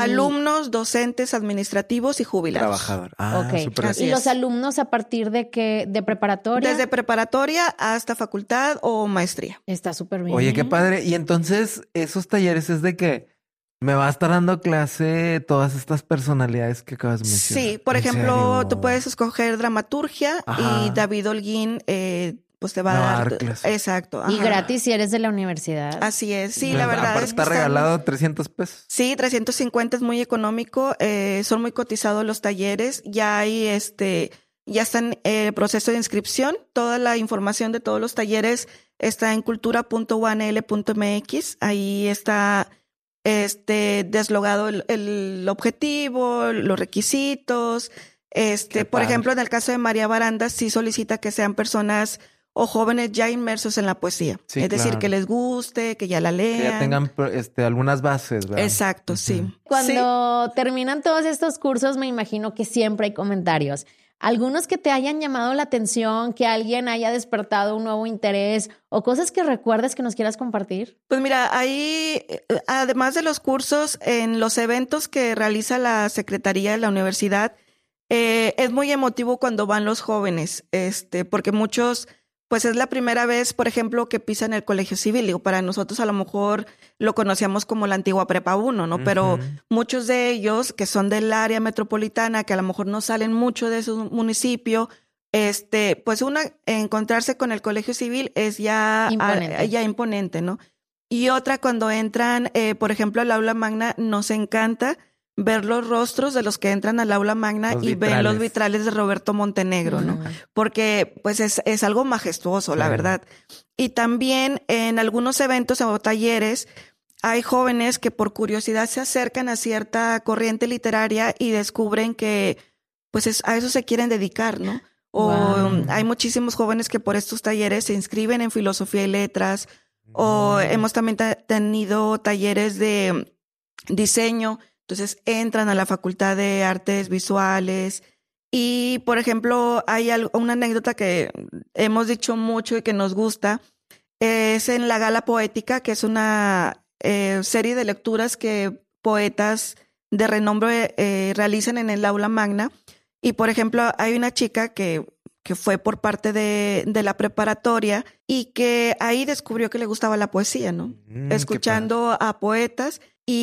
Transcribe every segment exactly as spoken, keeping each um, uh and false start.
Alumnos, docentes, administrativos y jubilados. Trabajador. Ah, ok. súper ¿Y bien. los alumnos a partir de qué? ¿De preparatoria? Desde preparatoria hasta facultad o maestría. Está súper bien. Oye, qué padre. Y entonces, esos talleres es de que me va a estar dando clase todas estas personalidades que acabas de mencionar. Sí, por ¿En ejemplo, serio? tú puedes escoger dramaturgia. Ajá. Y David Holguín, eh, pues te va Me a va a dar. dar clase. Exacto. Y ajá. gratis si eres de la universidad. Así es. Sí, Pues, la verdad aparte es que está están- regalado trescientos pesos. Sí, trescientos cincuenta es muy económico. Eh, son muy cotizados los talleres. Ya hay este, ya están en el proceso de inscripción. Toda la información de todos los talleres está en cultura punto u a n l punto m x. Ahí está este deslogado el, el objetivo, los requisitos. Este, Qué por padre. ejemplo, en el caso de María Baranda, sí solicita que sean personas o jóvenes ya inmersos en la poesía. Sí, es decir, claro. que les guste, que ya la lean. Que ya tengan este, algunas bases, ¿verdad? Exacto, sí. Cuando terminan todos estos cursos, me imagino que siempre hay comentarios. Algunos que te hayan llamado la atención, que alguien haya despertado un nuevo interés o cosas que recuerdes que nos quieras compartir. Pues mira, ahí, eh, además de los cursos, en los eventos que realiza la Secretaría de la Universidad, eh, es muy emotivo cuando van los jóvenes, este, porque muchos, pues es la primera vez, por ejemplo, que pisan el colegio civil. Digo, para nosotros a lo mejor lo conocíamos como la antigua Prepa uno, ¿no? Ujú. Pero muchos de ellos que son del área metropolitana, que a lo mejor no salen mucho de su municipio, este, pues una, encontrarse con el colegio civil es ya Imponente. a- ya imponente, ¿no? Y otra, cuando entran, eh, por ejemplo, al aula magna, nos encanta ver los rostros de los que entran al aula magna Los y ven los vitrales. vitrales de Roberto Montenegro, ¿no? Ujú. Porque pues es, es algo majestuoso, la Sí. verdad. Y también en algunos eventos o talleres hay jóvenes que por curiosidad se acercan a cierta corriente literaria y descubren que pues es- a eso se quieren dedicar, ¿no? O Wow. um, hay muchísimos jóvenes que por estos talleres se inscriben en filosofía y letras, o hemos también ta- tenido talleres de diseño, entonces entran a la Facultad de Artes Visuales. Y, por ejemplo, hay algo- una anécdota que hemos dicho mucho y que nos gusta, es en la Gala Poética, que es una eh, serie de lecturas que poetas de renombre eh, realizan en el aula magna. Y, por ejemplo, hay una chica que, que fue por parte de, de la preparatoria y que ahí descubrió que le gustaba la poesía, ¿no? Mm, qué Escuchando a poetas.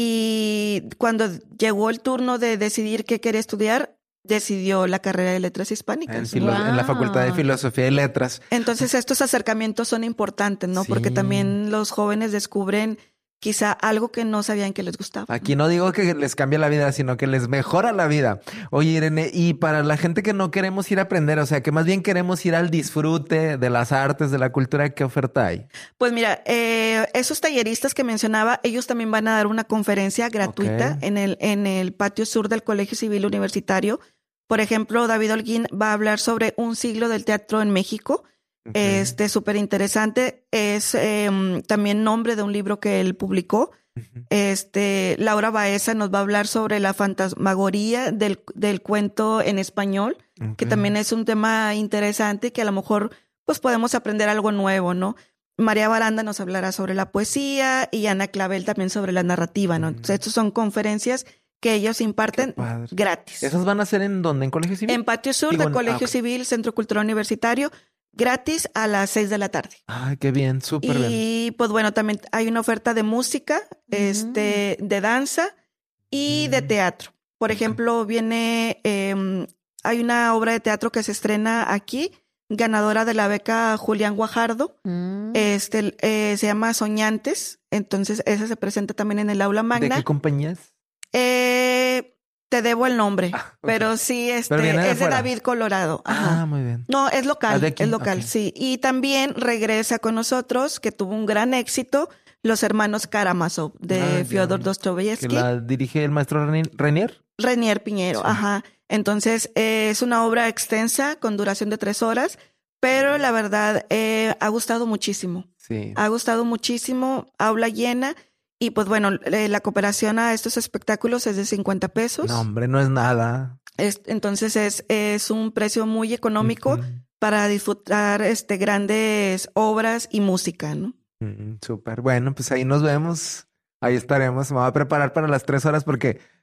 Y cuando llegó el turno de decidir qué quería estudiar, decidió la carrera de letras En, hispánicas. filo- en la Wow. Facultad de Filosofía y Letras. Entonces estos acercamientos son importantes, ¿no? Sí. Porque también los jóvenes descubren quizá algo que no sabían que les gustaba. Aquí no digo que les cambie la vida, sino que les mejora la vida. Oye, Irene, y para la gente que no queremos ir a aprender, o sea, que más bien queremos ir al disfrute de las artes, de la cultura, ¿qué oferta hay? Pues mira, eh, esos talleristas que mencionaba, ellos también van a dar una conferencia gratuita Ok. en el, en el patio sur del Colegio Civil Universitario. Por ejemplo, David Holguín va a hablar sobre un siglo del teatro en México. Ok. Este, súper interesante. Es eh, también nombre de un libro que él publicó. Ujú. Este, Laura Baeza nos va a hablar sobre la fantasmagoría del, del cuento en español, que Ok. también es un tema interesante que a lo mejor pues podemos aprender algo nuevo, ¿no? María Baranda nos hablará sobre la poesía y Ana Clavel también sobre la narrativa, ¿no? Entonces, estas son conferencias que ellos imparten Qué padre. gratis. ¿Esas van a ser en dónde? ¿En Colegio Civil? En Patio Sur Digo, del en- Colegio ah, ok. Civil, Centro Cultural Universitario, gratis a las seis de la tarde. Ay, qué bien, súper bien. Y pues bueno, también hay una oferta de música, este, de danza y de Mm. teatro. Por Ok. ejemplo, viene, eh, hay una obra de teatro que se estrena aquí, ganadora de la beca Julián Guajardo. Mm. Este, eh, se llama Soñantes. Entonces, esa se presenta también en el aula ¿De magna. qué compañías? Eh, te debo el nombre, Ah, ok. pero sí, este, Pero viene de es de fuera. David Colorado. Ajá. Ah, muy bien. No, es Ah, local, de aquí, es local, ok. sí. Y también regresa con nosotros, que tuvo un gran éxito, Los Hermanos Karamazov, de Ah, ya. Fyodor Que Dostoyevsky, la dirige el maestro Reni- Renier. Renier Piñero, Sí. ajá. Entonces, eh, es una obra extensa, con duración de tres horas, pero la verdad, eh, ha gustado muchísimo. Sí. Ha gustado muchísimo, aula llena. Y pues bueno, eh, la cooperación a estos espectáculos es de cincuenta pesos. No, hombre, no es nada. Es- entonces es, es un precio muy económico Ujú. para disfrutar este, grandes obras y música, ¿no? Mm, súper. Bueno, pues ahí nos vemos. Ahí estaremos. Me voy a preparar para las tres horas porque